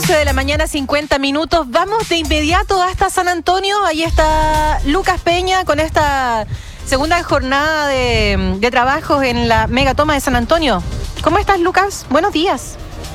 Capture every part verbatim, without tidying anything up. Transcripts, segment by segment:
once de la mañana, cincuenta minutos. Vamos de inmediato hasta San Antonio. Ahí está Lucas Peña con esta segunda jornada de, de trabajos en la megatoma de San Antonio. ¿Cómo estás, Lucas? Buenos días.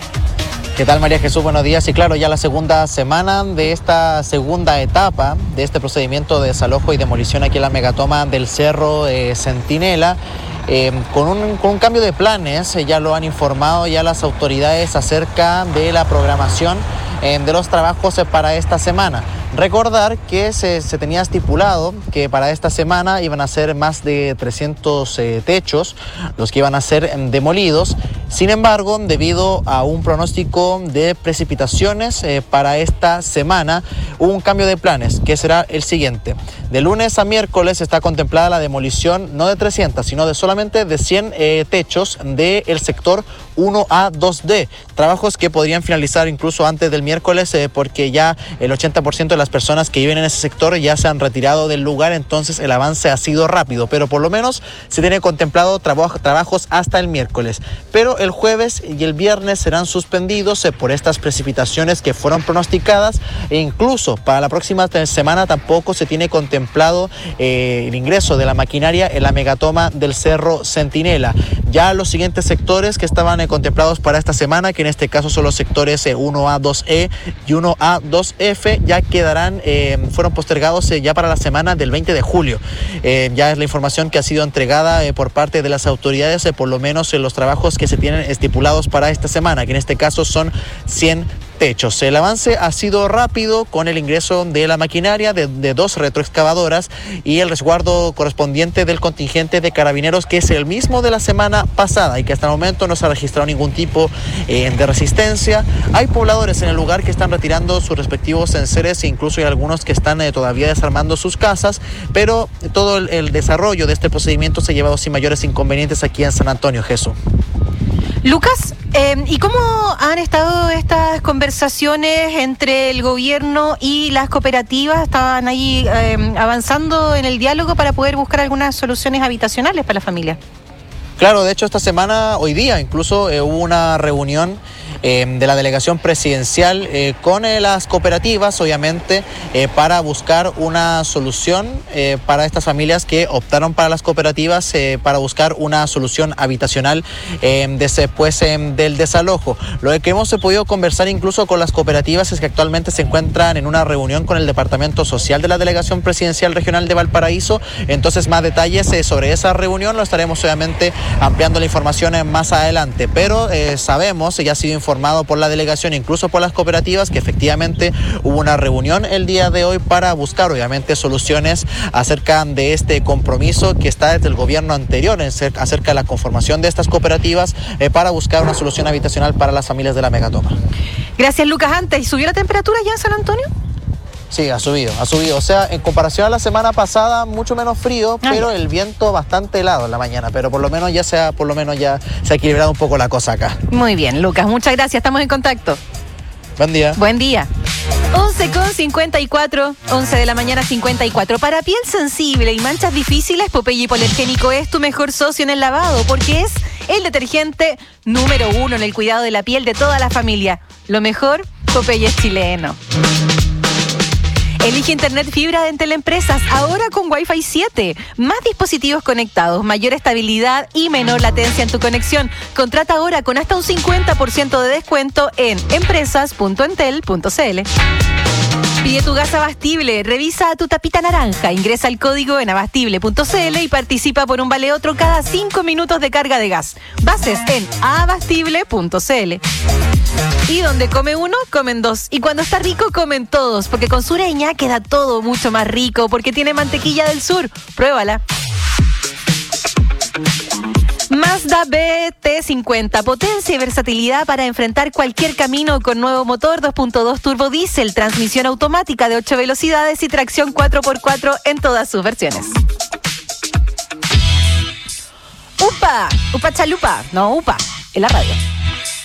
¿Qué tal, María Jesús? Buenos días. Y claro, ya la segunda semana de esta segunda etapa de este procedimiento de desalojo y demolición aquí en la megatoma del Cerro eh, Centinela. Eh, con, un, con un cambio de planes, eh, ya lo han informado ya las autoridades acerca de la programación eh, de los trabajos eh, para esta semana. Recordar que se, se tenía estipulado que para esta semana iban a ser más de trescientos eh, techos los que iban a ser eh, demolidos. Sin embargo, debido a un pronóstico de precipitaciones eh, para esta semana, hubo un cambio de planes que será el siguiente. De lunes a miércoles está contemplada la demolición no de trescientos, sino de solamente de cien eh, techos del sector uno A dos D. Trabajos que podrían finalizar incluso antes del miércoles eh, porque ya el ochenta por ciento de las personas que viven en ese sector ya se han retirado del lugar, entonces el avance ha sido rápido, pero por lo menos se tiene contemplado traba- trabajos hasta el miércoles. Pero el jueves y el viernes serán suspendidos eh, por estas precipitaciones que fueron pronosticadas, e incluso para la próxima semana tampoco se tiene contemplado eh, el ingreso de la maquinaria en la megatoma del Cerro Centinela. Ya los siguientes sectores que estaban eh, contemplados para esta semana, que en este caso son los sectores eh, uno A dos E y uno A dos F, ya quedarán, eh, fueron postergados eh, ya para la semana del veinte de julio. Eh, ya es la información que ha sido entregada eh, por parte de las autoridades, eh, por lo menos en los trabajos que se tienen estipulados para esta semana, que en este caso son cien techos. El avance ha sido rápido con el ingreso de la maquinaria de, de dos retroexcavadoras y el resguardo correspondiente del contingente de carabineros, que es el mismo de la semana pasada y que hasta el momento no se ha registrado ningún tipo eh, de resistencia. Hay pobladores en el lugar que están retirando sus respectivos enseres e incluso hay algunos que están eh, todavía desarmando sus casas, pero todo el, el desarrollo de este procedimiento se ha llevado sin mayores inconvenientes aquí en San Antonio, Jesús. Lucas, eh, ¿y cómo han estado estas conversaciones entre el gobierno y las cooperativas? ¿Estaban ahí eh, avanzando en el diálogo para poder buscar algunas soluciones habitacionales para la familia? Claro, de hecho esta semana, hoy día incluso eh, hubo una reunión eh, de la delegación presidencial eh, con eh, las cooperativas, obviamente, eh, para buscar una solución eh, para estas familias que optaron para las cooperativas, eh, para buscar una solución habitacional eh, después eh, del desalojo. Lo que hemos eh, podido conversar incluso con las cooperativas es que actualmente se encuentran en una reunión con el Departamento Social de la Delegación Presidencial Regional de Valparaíso. Entonces, más detalles eh, sobre esa reunión lo estaremos obviamente ampliando la información eh, más adelante, pero eh, sabemos, ya ha sido informado por la delegación, incluso por las cooperativas, que efectivamente hubo una reunión el día de hoy para buscar obviamente soluciones acerca de este compromiso que está desde el gobierno anterior acerca de la conformación de estas cooperativas eh, para buscar una solución habitacional para las familias de la megatoma. Gracias, Lucas. Antes, ¿subió la temperatura ya en San Antonio? Sí, ha subido, ha subido. O sea, en comparación a la semana pasada, mucho menos frío, Ay. pero el viento bastante helado en la mañana. Pero por lo menos ya se ha, por lo menos ya se ha equilibrado un poco la cosa acá. Muy bien, Lucas, muchas gracias. Estamos en contacto. Buen día. Buen día. once con cincuenta y cuatro, once de la mañana cincuenta y cuatro. Para piel sensible y manchas difíciles, Popeye Hipoalergénico es tu mejor socio en el lavado, porque es el detergente número uno en el cuidado de la piel de toda la familia. Lo mejor, Popeye es chileno. Elige Internet Fibra de Entel Empresas, ahora con Wi-Fi siete. Más dispositivos conectados, mayor estabilidad y menor latencia en tu conexión. Contrata ahora con hasta un cincuenta por ciento de descuento en empresas punto entel punto cl. Pide tu gas Abastible, revisa tu tapita naranja, ingresa el código en abastible punto cl y participa por un vale otro cada cinco minutos de carga de gas. Bases en abastible punto cl. Y donde come uno, comen dos. Y cuando está rico, comen todos. Porque con Sureña queda todo mucho más rico. Porque tiene mantequilla del sur. Pruébala. Mazda B T cincuenta. Potencia y versatilidad para enfrentar cualquier camino con nuevo motor dos punto dos turbo diésel, transmisión automática de ocho velocidades y tracción cuatro por cuatro en todas sus versiones. ¡Upa! ¡Upa chalupa! No, upa. En la radio.